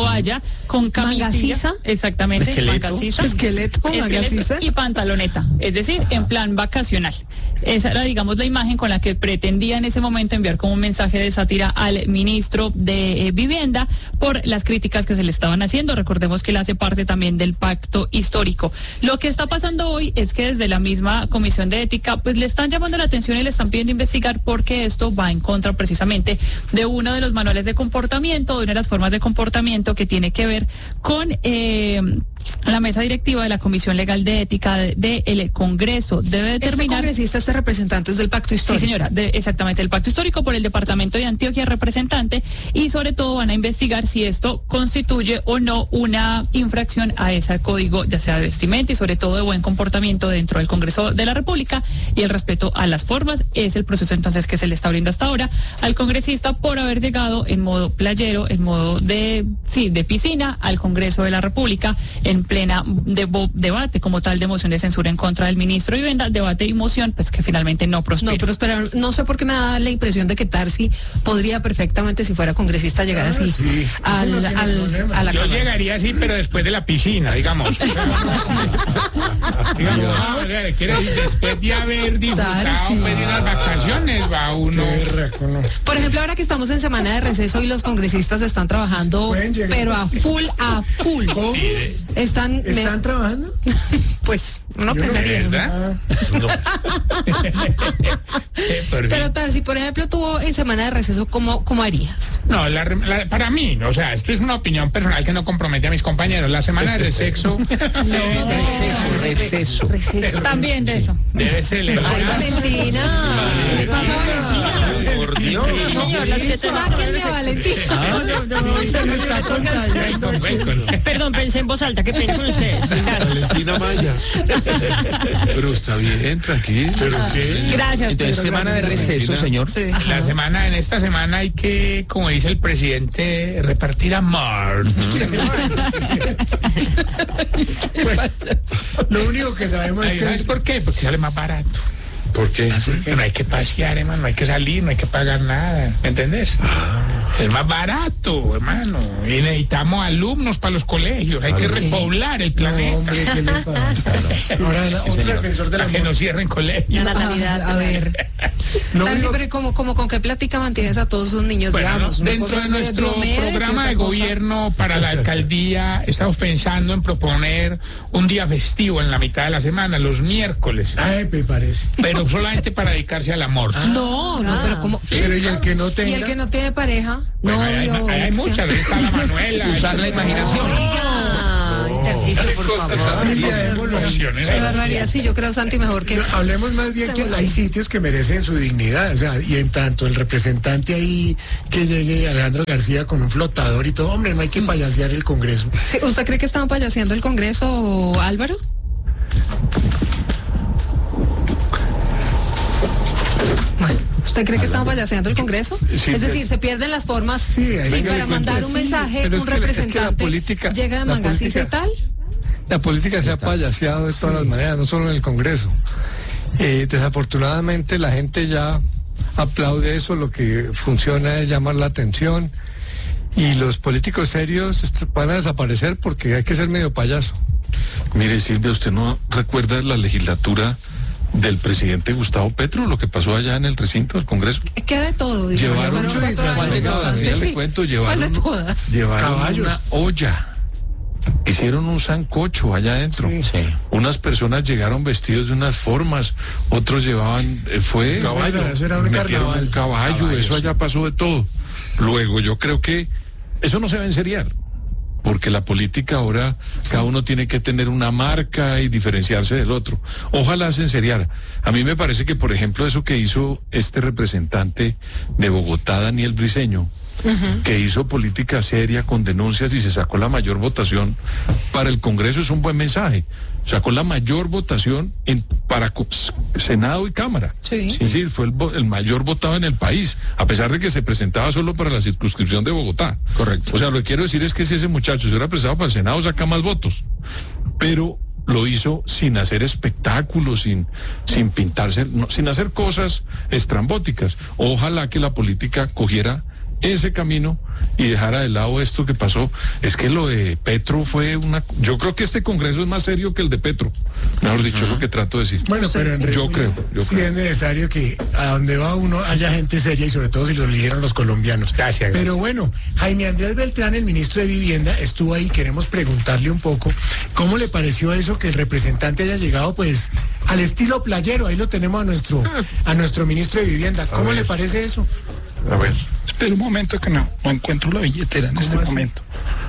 Speaker 12: con camisita, exactamente,
Speaker 2: esqueleto,
Speaker 12: y pantaloneta, es decir, en plan vacacional. Esa era, digamos, la imagen con la que pretendía en ese momento enviar como un mensaje de sátira al ministro de Vivienda por las críticas que se le estaban haciendo. Recordemos que él hace parte también del pacto histórico. Lo que está pasando hoy es que desde la misma Comisión de Ética pues le están llamando la atención y le están pidiendo investigar porque esto va en contra precisamente de uno de los manuales de comportamiento, de una de las formas de comportamiento que tiene que ver con la mesa directiva de la Comisión Legal de Ética del Congreso. Debe determinar...
Speaker 2: Este representantes del pacto histórico.
Speaker 12: Sí, señora, exactamente, el pacto histórico por el departamento de Antioquia, representante, y sobre todo van a investigar si esto constituye o no una infracción a ese código, ya sea de vestimenta y sobre todo de buen comportamiento dentro del Congreso de la República y el respeto a las formas. Es el proceso entonces que se le está abriendo hasta ahora al congresista por haber llegado en modo playero, en modo de piscina al Congreso de la República en plena debate como tal de moción de censura en contra del ministro de Vivienda, debate y moción pues que finalmente no prosperó.
Speaker 2: No prosperaron. No sé por qué me da la impresión de que Tarsi podría perfectamente, si fuera congresista, llegar así a la Cámara.
Speaker 14: Yo llegaría así, pero después de la piscina, digamos. Después de haber disfrutado de las vacaciones, va uno.
Speaker 2: Por ejemplo, ahora que estamos en semana de receso y los congresistas están trabajando, pero a full.
Speaker 1: ¿Cómo? ¿Están trabajando?
Speaker 2: Pues no pensaría.
Speaker 14: ¿Verdad? No.
Speaker 2: Pero tal, si por ejemplo tú en semana de receso, ¿cómo harías?
Speaker 14: No, para mí, o sea, esto es una opinión personal que no compromete a mis compañeros. La semana de receso.
Speaker 3: Receso.
Speaker 12: También de eso.
Speaker 14: Debe ser.
Speaker 2: Ay, Valentina. ¿Qué le pasa a Valentina?
Speaker 3: Por Dios.
Speaker 12: Sí, señor,
Speaker 2: sáquenme a Valentina.
Speaker 1: Se me está contagiando.
Speaker 12: Perdón, pensé en voz alta, qué pena con ustedes.
Speaker 4: Valentina Maya.
Speaker 5: Pero está bien, tranquilo.
Speaker 4: ¿Pero qué?
Speaker 12: Gracias.
Speaker 3: Entonces,
Speaker 12: Pedro,
Speaker 3: semana de
Speaker 12: gracias.
Speaker 3: receso, señor.
Speaker 12: Sí.
Speaker 14: En esta semana hay que, como dice el presidente, repartir amor.
Speaker 1: Lo único que sabemos es que...
Speaker 14: ¿Sabes por qué? Porque sale más barato.
Speaker 4: ¿Por qué?
Speaker 14: Que no hay que pasear, hermano, no hay que salir, no hay que pagar nada, ¿me entendés? Es más barato, hermano. Y necesitamos alumnos para los colegios, hay que repoblar el planeta.
Speaker 1: No, hombre, ¿qué le pasa? Ahora, otro defensor de la
Speaker 14: que no cierren colegios.
Speaker 2: La natalidad, a ver. Pero como con qué plática mantienes a todos sus niños,
Speaker 14: bueno,
Speaker 2: digamos.
Speaker 14: Dentro de nuestro programa de gobierno para la alcaldía, estamos pensando en proponer un día festivo en la mitad de la semana, los miércoles.
Speaker 1: Ay, me parece.
Speaker 14: Pero solamente para dedicarse al amor.
Speaker 2: No, pero como...
Speaker 1: Pero ¿y el que no tenga?
Speaker 2: ¿Y el que no tiene pareja?
Speaker 14: Bueno, hay muchas, está la Manuela.
Speaker 3: Usar la imaginación.
Speaker 2: Ejercicio, por favor.
Speaker 1: Qué
Speaker 2: barbaridad, sí, yo creo, Santi, mejor que...
Speaker 1: Hablemos más bien que hay sitios que merecen su dignidad, o sea, y en tanto el representante ahí que llegue Alejandro García con un flotador y todo, hombre, no hay que payasear el Congreso.
Speaker 2: Sí, ¿usted cree que estaban payaseando el Congreso, Álvaro? Bueno, ¿usted cree que estaban payaseando el Congreso?
Speaker 6: Sí,
Speaker 2: es decir, se pierden las formas
Speaker 1: sí,
Speaker 2: para mandar un mensaje, un representante llega de mangasisa y tal.
Speaker 6: La política se ha payaseado de todas las maneras, no solo en el Congreso. Desafortunadamente la gente ya aplaude eso, lo que funciona es llamar la atención y los políticos serios van a desaparecer porque hay que ser medio payaso.
Speaker 5: Mire, Silvia, ¿usted no recuerda la legislatura del presidente Gustavo Petro, lo que pasó allá en el recinto del Congreso?
Speaker 2: Queda de todo.
Speaker 5: Llevaron una olla. Hicieron un sancocho allá adentro. Sí. Unas personas llegaron vestidos de unas formas, otros llevaban
Speaker 1: caballo, eso era un carnaval.
Speaker 5: Un caballo, eso allá pasó de todo. Luego yo creo que eso no se va a enseriar, porque la política ahora cada uno tiene que tener una marca y diferenciarse del otro. Ojalá se enseriara. A mí me parece que, por ejemplo, eso que hizo este representante de Bogotá, Daniel Briceño, que hizo política seria con denuncias y se sacó la mayor votación para el Congreso, es un buen mensaje. Sacó la mayor votación para Senado y Cámara. Sí. Es decir, fue el mayor votado en el país, a pesar de que se presentaba solo para la circunscripción de Bogotá. Correcto. O sea, lo que quiero decir es que si ese muchacho se hubiera presentado para el Senado, saca más votos. Pero lo hizo sin hacer espectáculos, sin pintarse, sin hacer cosas estrambóticas. Ojalá que la política cogiera ese camino y dejara de lado esto que pasó. Es que lo de Petro fue yo creo que este Congreso es más serio que el de Petro, mejor dicho, lo que trato de decir.
Speaker 1: Bueno, pero en resumen, yo creo sí es necesario que a donde va uno haya gente seria y sobre todo si lo eligieron los colombianos. Gracias. Pero bueno, Jaime Andrés Beltrán, el ministro de Vivienda, estuvo ahí. Queremos preguntarle un poco cómo le pareció eso, que el representante haya llegado pues al estilo playero. Ahí lo tenemos a nuestro ministro de Vivienda. ¿Cómo le parece eso?
Speaker 4: A ver.
Speaker 15: Espera un momento que no encuentro la billetera en este momento.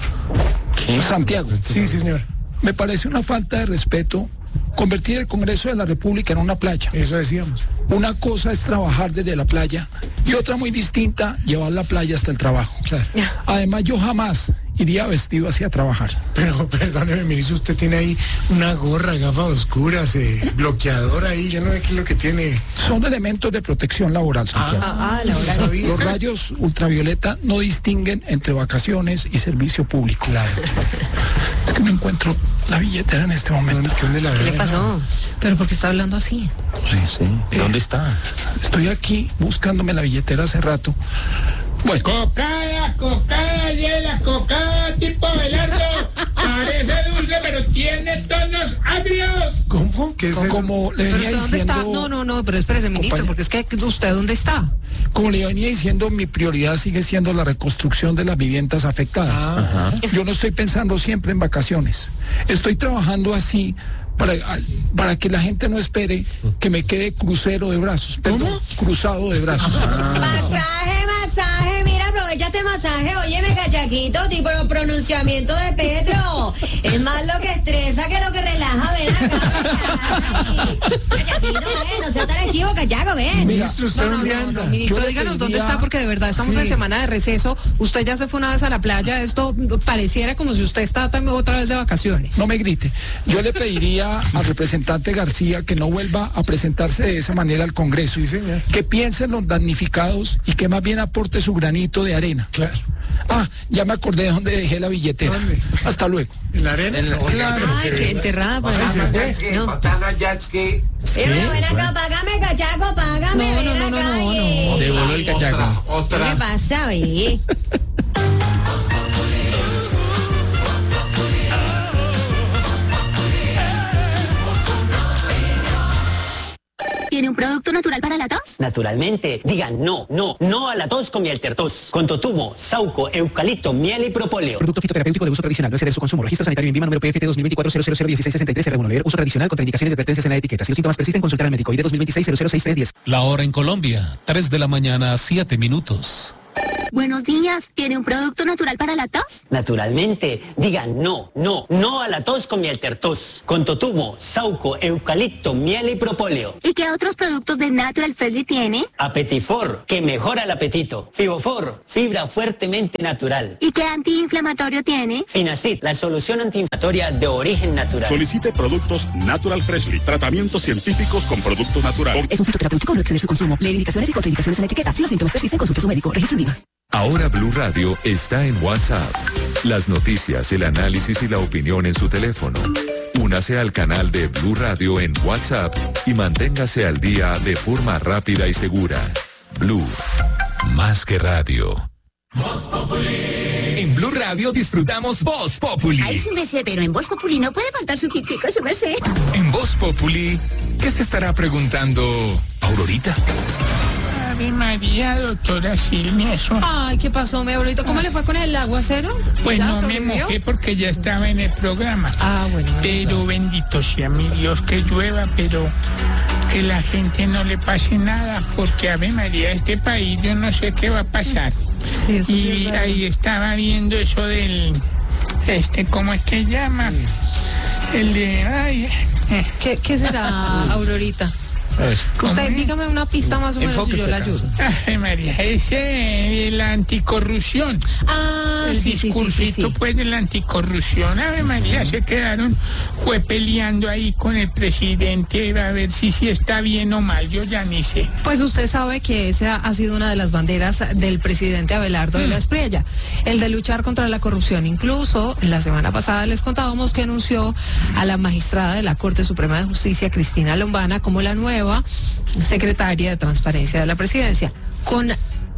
Speaker 15: ¿Qué? Santiago.
Speaker 1: Sí, señor.
Speaker 15: Me parece una falta de respeto convertir el Congreso de la República en una playa.
Speaker 1: Eso decíamos.
Speaker 15: Una cosa es trabajar desde la playa y otra muy distinta, llevar la playa hasta el trabajo. Claro. Además, yo jamás iría vestido así a trabajar.
Speaker 1: Pero, perdóneme, ministro, usted tiene ahí una gorra, gafas oscuras, bloqueador ahí, yo no sé qué es lo que tiene.
Speaker 15: Son elementos de protección laboral, Santiago. Los rayos ultravioleta no distinguen entre vacaciones y servicio público. Claro. Es que no encuentro la billetera en este momento.
Speaker 2: ¿Qué le pasó? ¿Pero por qué está hablando así?
Speaker 3: Sí. ¿Dónde está?
Speaker 15: Estoy aquí buscándome la billetera hace rato. Bueno.
Speaker 14: Cocada, hiela, cocada tipo Belardo. Parece dulce, pero tiene tonos agrios.
Speaker 1: ¿Cómo? ¿Qué es eso?
Speaker 15: Como le venía
Speaker 2: ¿Pero dónde está? No, pero espérese, ministro, porque es que usted, ¿dónde está?
Speaker 15: Como le venía diciendo, mi prioridad sigue siendo la reconstrucción de las viviendas afectadas. Yo no estoy pensando siempre en vacaciones. Estoy trabajando así para que la gente no espere que me quede cruzado de brazos. Cruzado de brazos.
Speaker 16: Masaje, mira, aprovechate masaje, óyeme, cachaquito, tipo pronunciamiento de Petro. Es más lo que estresa que lo que relaja, ven acá. Cachaquito, no sea tan esquivo, cachaco, ven.
Speaker 1: Ministro, ¿usted dónde anda?
Speaker 2: Ministro, díganos dónde está, porque de verdad estamos en semana de receso. Usted ya se fue una vez a la playa, esto pareciera como si usted está también otra vez de vacaciones.
Speaker 15: No me grite. Yo le pediría al representante García que no vuelva a presentarse de esa manera al Congreso, que piense en los damnificados y que más bien aporte su granito de arena.
Speaker 1: Claro.
Speaker 15: Ah, ya me acordé de dónde dejé la billetera.
Speaker 1: ¿Dónde?
Speaker 15: Hasta luego.
Speaker 1: ¿En la arena?
Speaker 15: Claro.
Speaker 2: Ay, que enterrada por
Speaker 1: Ay,
Speaker 2: ahí.
Speaker 1: se fue.
Speaker 2: No.
Speaker 16: Ven acá, págame, cachaco, págame.
Speaker 2: No.
Speaker 3: Se voló el cachaco.
Speaker 16: ¿Qué me pasa, ve?
Speaker 17: ¿Tiene un producto natural para la tos?
Speaker 18: Naturalmente, digan no a la tos con Mieltertos, con totumo, sauco, eucalipto, miel y propóleo.
Speaker 19: Producto fitoterapéutico de uso tradicional, no exceder su consumo. Registro sanitario en Vima, número PFT 2024-00001663, R1. Uso tradicional, contraindicaciones y advertencias en la etiqueta. Si los síntomas persisten, consultar al médico. ID 2026-006310.
Speaker 9: La hora en Colombia, 3 de la mañana, 7 minutos.
Speaker 17: Buenos días. ¿Tiene un producto natural para la tos?
Speaker 18: Naturalmente, digan no a la tos con Mieltertos, con totumo, sauco, eucalipto, miel y propóleo.
Speaker 17: ¿Y qué otros productos de Natural Freshly tiene?
Speaker 18: Apetifor, que mejora el apetito. Fibofor, fibra fuertemente natural.
Speaker 17: ¿Y qué antiinflamatorio tiene?
Speaker 18: Finacid, la solución antiinflamatoria de origen natural.
Speaker 20: Solicite productos Natural Freshly, tratamientos científicos con productos naturales.
Speaker 21: Es un fitoterapéutico, no exceder su consumo. Lee indicaciones y contraindicaciones en la etiqueta. Si los síntomas persisten, consulte a su médico. Registro en Vima.
Speaker 9: Ahora Blue Radio está en WhatsApp. Las noticias, el análisis y la opinión en su teléfono. Únase al canal de Blue Radio en WhatsApp y manténgase al día de forma rápida y segura. Blue, más que radio.
Speaker 22: En Blue Radio disfrutamos Voz Populi.
Speaker 17: Ay, sí me sé, pero en Voz Populi no puede faltar su chico, su merced.
Speaker 22: En Voz Populi, ¿qué se estará preguntando Aurorita?
Speaker 14: Ave María, doctora Silvia, eso.
Speaker 2: Ay, ¿qué pasó, mi abuelito? ¿Cómo le fue con el aguacero?
Speaker 14: Pues
Speaker 2: ¿Ya
Speaker 14: no me
Speaker 2: sobrevivió?
Speaker 14: mojé porque ya estaba en el programa.
Speaker 2: Ah, bueno.
Speaker 14: Pero bendito sea mi Dios que llueva, pero que la gente no le pase nada, porque Ave María, este país yo no sé qué va a pasar.
Speaker 2: Sí, eso
Speaker 14: y
Speaker 2: sí es verdad.
Speaker 14: ahí estaba viendo eso del, ¿cómo es que llama? El de,
Speaker 2: ¿Qué será, Aurorita? Usted dígame una pista más o menos y yo la ayudo.
Speaker 14: Ay, María, ese el anticorrupción.
Speaker 2: Ah,
Speaker 14: el
Speaker 2: sí,
Speaker 14: discursito pues de la anticorrupción. Ave María, se quedaron peleando ahí con el presidente a ver si está bien o mal, yo ya ni sé.
Speaker 2: Pues usted sabe que esa ha sido una de las banderas del presidente Abelardo de la Espriella, el de luchar contra la corrupción. Incluso la semana pasada les contábamos que anunció a la magistrada de la Corte Suprema de Justicia, Cristina Lombana, como la nueva secretaria de Transparencia de la Presidencia, con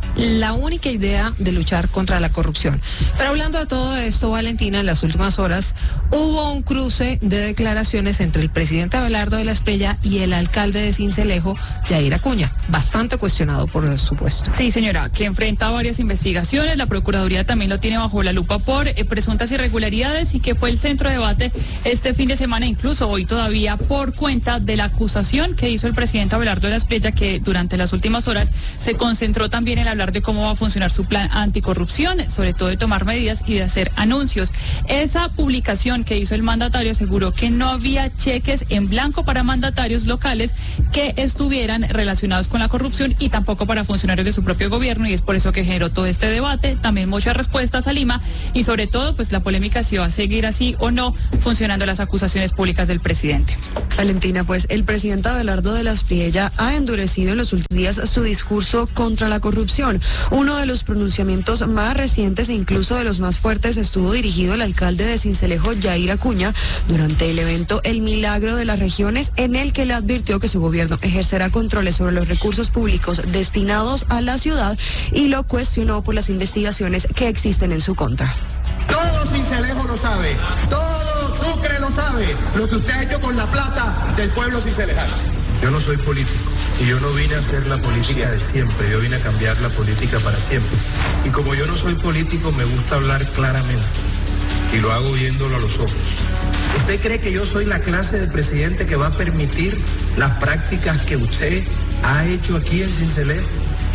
Speaker 2: la única idea de luchar contra la corrupción. Pero hablando de todo esto, Valentina, en las últimas horas hubo un cruce de declaraciones entre el presidente Abelardo de la Espriella y el alcalde de Sincelejo, Yair Acuña, bastante cuestionado por supuesto.
Speaker 12: Sí, señora, que enfrenta varias investigaciones, la Procuraduría también lo tiene bajo la lupa por presuntas irregularidades y que fue el centro de debate este fin de semana, incluso hoy todavía, por cuenta de la acusación que hizo el presidente Abelardo de la Espriella, que durante las últimas horas se concentró también en hablar de cómo va a funcionar su plan anticorrupción, sobre todo de tomar medidas y de hacer anuncios. Esa publicación que hizo el mandatario aseguró que no había cheques en blanco para mandatarios locales que estuvieran relacionados con la corrupción y tampoco para funcionarios de su propio gobierno, y es por eso que generó todo este debate, también muchas respuestas a Lima y sobre todo pues la polémica si va a seguir así o no funcionando las acusaciones públicas del presidente.
Speaker 23: Valentina, pues el presidente Abelardo de la Espriella ha endurecido en los últimos días su discurso contra la corrupción. Uno de los pronunciamientos más recientes e incluso de los más fuertes estuvo dirigido al alcalde de Sincelejo, Yair Acuña, durante el evento El Milagro de las Regiones, en el que le advirtió que su gobierno ejercerá controles sobre los recursos públicos destinados a la ciudad y lo cuestionó por las investigaciones que existen en su contra.
Speaker 24: Todo Sincelejo lo sabe, todo Sucre lo sabe, lo que usted ha hecho con la plata del pueblo cincelejano.
Speaker 25: Yo no soy político y yo no vine a hacer la política de siempre, yo vine a cambiar la política para siempre. Y como yo no soy político, me gusta hablar claramente y lo hago viéndolo a los ojos. ¿Usted cree que yo soy la clase de presidente que va a permitir las prácticas que usted ha hecho aquí en Sincelejo?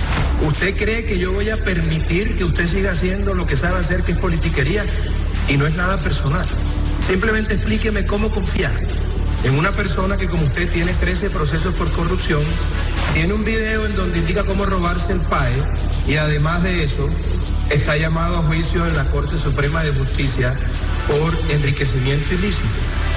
Speaker 25: ¿Usted cree que yo voy a permitir que usted siga haciendo lo que sabe hacer, que es politiquería? Y no es nada personal. Simplemente explíqueme cómo confiar en una persona que como usted tiene 13 procesos por corrupción, tiene un video en donde indica cómo robarse el PAE y además de eso está llamado a juicio en la Corte Suprema de Justicia por enriquecimiento ilícito.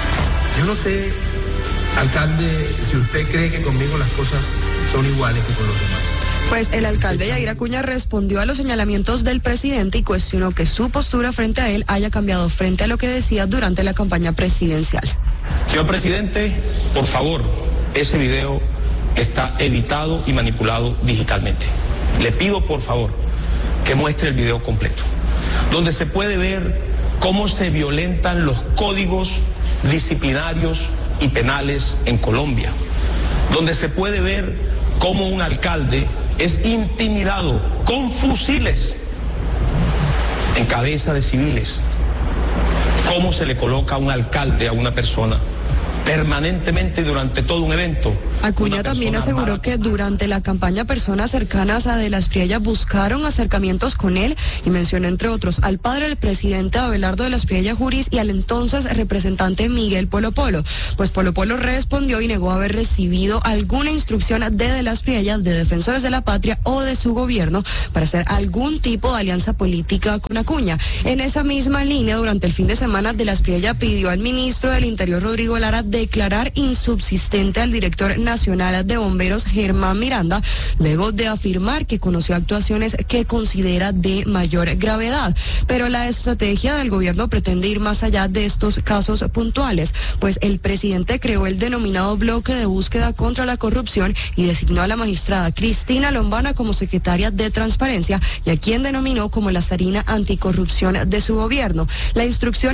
Speaker 25: Yo no sé, alcalde, si usted cree que conmigo las cosas son iguales que con los demás.
Speaker 23: Pues el alcalde Yair Acuña respondió a los señalamientos del presidente y cuestionó que su postura frente a él haya cambiado frente a lo que decía durante la campaña presidencial.
Speaker 7: Señor presidente, por favor, ese video está editado y manipulado digitalmente. Le pido, por favor, que muestre el video completo, donde se puede ver cómo se violentan los códigos disciplinarios y penales en Colombia, donde se puede ver cómo un alcalde es intimidado con fusiles en cabeza de civiles, cómo se le coloca a un alcalde a una persona permanentemente durante todo un evento.
Speaker 23: Acuña también aseguró que durante la campaña personas cercanas a De las Priella buscaron acercamientos con él y mencionó entre otros al padre del presidente Abelardo De las Priella Juris y al entonces representante Miguel Polo Polo. Pues Polo Polo respondió y negó haber recibido alguna instrucción de las Priella, de Defensores de la Patria o de su gobierno para hacer algún tipo de alianza política con Acuña. En esa misma línea, durante el fin de semana, De las Priella pidió al ministro del Interior, Rodrigo Lara, declarar insubsistente al director nacional de bomberos, Germán Miranda, luego de afirmar que conoció actuaciones que considera de mayor gravedad. Pero la estrategia del gobierno pretende ir más allá de estos casos puntuales, pues el presidente creó el denominado bloque de búsqueda contra la corrupción y designó a la magistrada Cristina Lombana como secretaria de Transparencia y a quien denominó como la zarina anticorrupción de su gobierno. La instrucción